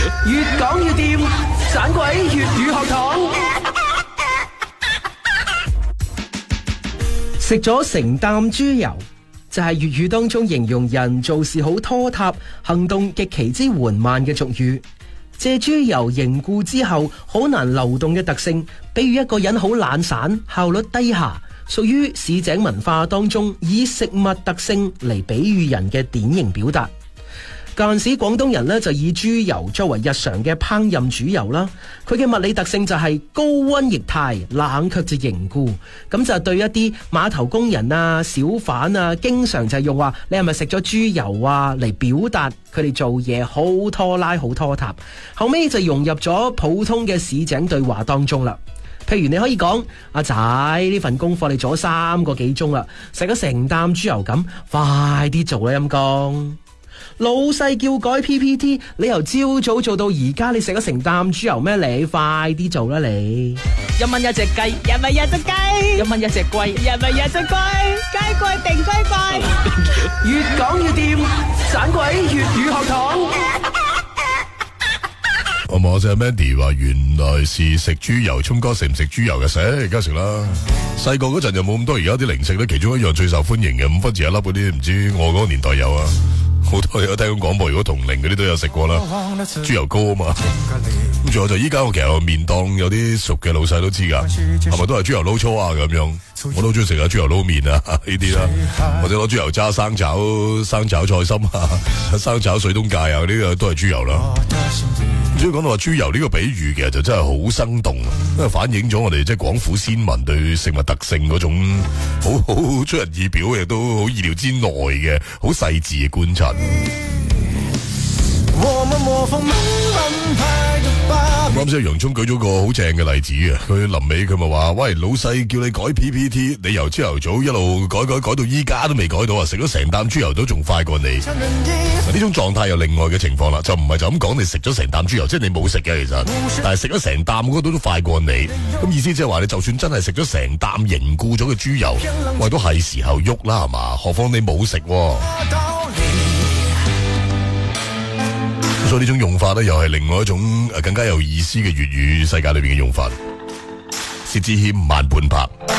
越講越掂，盞鬼粵語學堂。食咗成擔豬油，就係粵語當中形容人做事好拖沓，行動極其之緩慢嘅俗語。借豬油凝固之後好難流動嘅特性，比喻一個人好懶散，效率低下，屬於市井文化當中以食物特性嚟比喻人嘅典型表達。舊陣時廣東人呢就以豬油作為日常嘅烹飪主油啦，佢嘅物理特性就係高溫液態，冷卻就凝固，咁就對一啲碼頭工人啊、小販啊，經常就係用話你係咪食咗豬油啊嚟表達佢哋做嘢好拖拉、好拖沓。後尾就融入咗普通嘅市井對話當中啦。譬如你可以講：阿仔，呢份功課你做咗3個幾鐘啦，食咗成擔豬油咁，快啲做啦陰公。老細叫改 PPT， 你由朝早做到而家，你食咗成擔豬油咩？你快啲做啦你！1蚊一隻雞， 人咪日隻雞 1蚊一隻龜， 人咪日隻龜，雞貴定雞貴。 越講越掂，盞鬼粵語學堂。 我隻 Mandy 話原來是食豬油，聰哥食唔食豬油嘅？食，而家食啦。細個嗰陣又冇咁多，而家啲零食咧，其中一樣最受歡迎嘅5分錢1粒嗰啲，唔知我嗰個年代有啊。好多有聽廣播，如果同齡嗰啲都有食過啦，豬油膏啊嘛。咁仲有就依家我其實麵檔有啲熟嘅老細都知噶，係咪都係豬油撈粗啊咁樣？我都中意食下豬油撈麵啊呢啲啦，或者攞豬油渣生炒菜心啊，生炒水東芥啊，呢個都係豬油啦。所以講到話豬油呢個比喻其實就真係好生動，因為反映咗我哋即係廣府先民對食物特性嗰種好出人意表，亦都好意料之內嘅好細緻嘅觀察。啱先洋蔥舉咗個好正嘅例子啊！佢臨尾佢咪話：喂，老細叫你改 PPT， 你由朝頭早一路改到依家都未改到啊！食咗成擔豬油都仲快過你。呢種狀態有另外嘅情況啦，就唔係就咁講你食咗成擔豬油，即係你冇食嘅其實，但係食咗成擔嗰度都快過你。咁意思即係話你就算真係食咗成擔凝固咗嘅豬油，喂都係時候喐啦係嘛？何況你冇食。所以呢種用法咧，又係另外一種更加有意思嘅粵語世界裏邊嘅用法。薛之謙慢半拍。